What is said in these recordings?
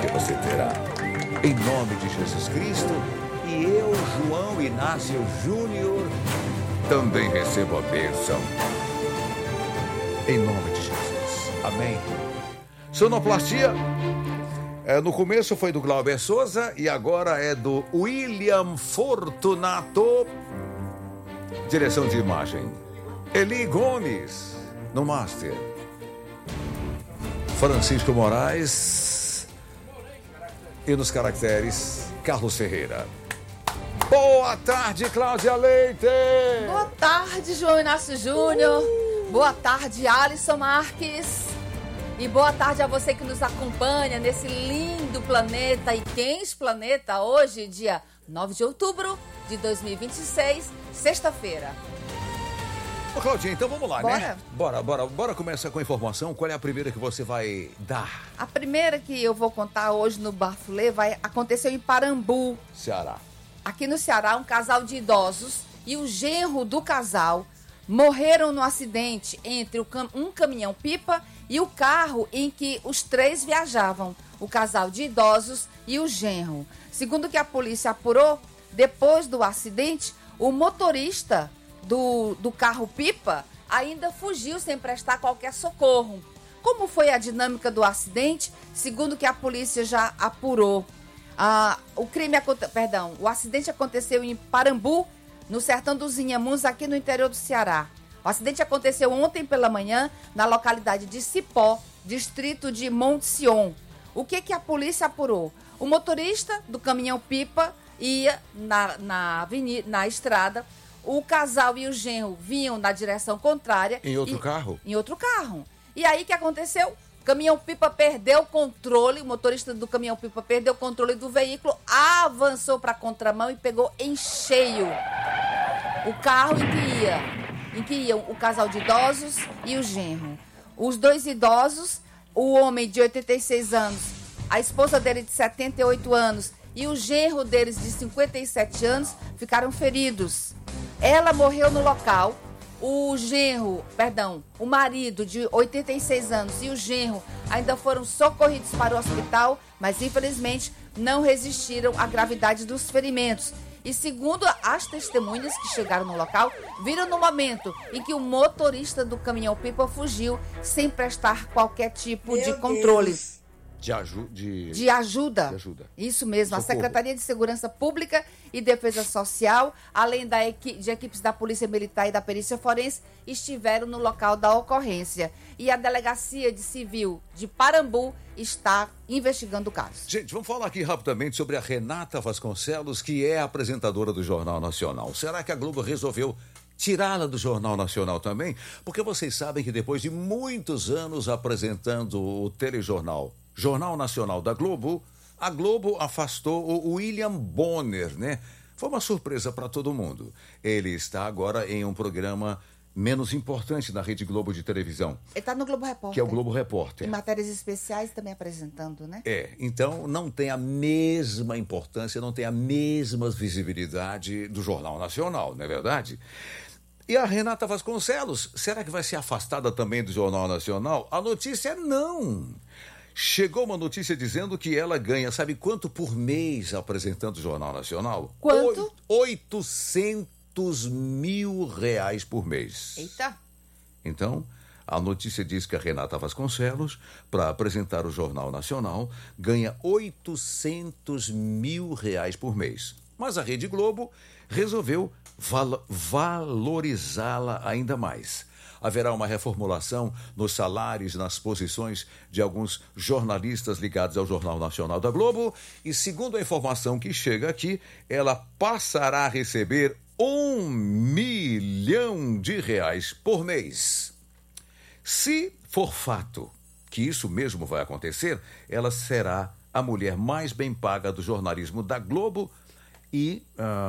que você terá. Em nome de Jesus Cristo, e eu, João Inácio Júnior, também recebo a bênção. Em nome de Jesus. Amém. Sonoplastia. No começo foi do Glauber Souza e agora é do William Fortunato. Direção de imagem, Eli Gomes. No Master, Francisco Moraes. E nos caracteres, Carlos Ferreira. Boa tarde, Cláudia Leite. Boa tarde, João Inácio Júnior. Boa tarde, Alisson Marques. E boa tarde a você que nos acompanha nesse lindo planeta e quente planeta. Hoje, dia 9 de outubro de 2026, sexta-feira. Ô, Claudinha, então vamos lá, Bora. né? Bora começar com a informação. Qual é a primeira que você vai dar? A primeira que eu vou contar hoje no Bafulê aconteceu em Parambu, Ceará. Aqui no Ceará, um casal de idosos e o genro do casal morreram no acidente entre um caminhão-pipa e o carro em que os três viajavam, o casal de idosos e o genro. Segundo que a polícia apurou, depois do acidente, o motorista do carro-pipa ainda fugiu sem prestar qualquer socorro. Como foi a dinâmica do acidente? Segundo que a polícia já apurou. O acidente aconteceu em Parambu, no sertão dos Inhamuns, aqui no interior do Ceará. O acidente aconteceu ontem pela manhã na localidade de Cipó, distrito de Monte Sion. O que a polícia apurou? O motorista do caminhão-pipa ia na estrada, o casal e o genro vinham na direção contrária. Em outro carro? Em outro carro. E aí o que aconteceu? O caminhão-pipa perdeu o controle, o motorista do caminhão-pipa perdeu o controle do veículo, avançou para a contramão e pegou em cheio o carro em que iam o casal de idosos e o genro. Os dois idosos, o homem de 86 anos, a esposa dele de 78 anos e o genro deles de 57 anos ficaram feridos. Ela morreu no local. O marido de 86 anos e o genro ainda foram socorridos para o hospital, mas infelizmente não resistiram à gravidade dos ferimentos. E segundo as testemunhas que chegaram no local, viram no momento em que o motorista do caminhão-pipa fugiu sem prestar qualquer tipo de controle. De ajuda. Isso mesmo. Socorro. A Secretaria de Segurança Pública e Defesa Social, além de equipes da Polícia Militar e da Perícia Forense, estiveram no local da ocorrência. E a Delegacia de Civil de Parambu está investigando o caso. Gente, vamos falar aqui rapidamente sobre a Renata Vasconcelos, que é apresentadora do Jornal Nacional. Será que a Globo resolveu tirá-la do Jornal Nacional também? Porque vocês sabem que depois de muitos anos apresentando o telejornal Jornal Nacional da Globo, a Globo afastou o William Bonner, né? Foi uma surpresa para todo mundo. Ele está agora em um programa menos importante na Rede Globo de televisão. Ele está no Globo Repórter. Que é o Globo Repórter. Em matérias especiais também apresentando, né? Então não tem a mesma importância, não tem a mesma visibilidade do Jornal Nacional, não é verdade? E a Renata Vasconcelos, será que vai ser afastada também do Jornal Nacional? A notícia é não. Chegou uma notícia dizendo que ela ganha, sabe quanto por mês apresentando o Jornal Nacional? Quanto? 800 mil reais por mês. Eita! Então, a notícia diz que a Renata Vasconcelos, para apresentar o Jornal Nacional, ganha 800 mil reais por mês. Mas a Rede Globo resolveu valorizá-la ainda mais. Haverá uma reformulação nos salários e nas posições de alguns jornalistas ligados ao Jornal Nacional da Globo e, segundo a informação que chega aqui, ela passará a receber R$1 milhão por mês. Se for fato que isso mesmo vai acontecer, ela será a mulher mais bem paga do jornalismo da Globo e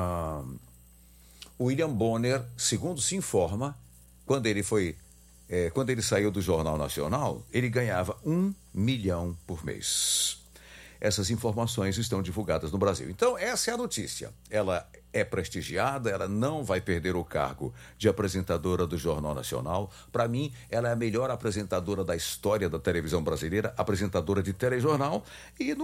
William Bonner, segundo se informa, quando ele saiu do Jornal Nacional, ele ganhava R$1 milhão por mês. Essas informações estão divulgadas no Brasil. Então, essa é a notícia. Ela é prestigiada, ela não vai perder o cargo de apresentadora do Jornal Nacional. Para mim, ela é a melhor apresentadora da história da televisão brasileira, apresentadora de telejornal. E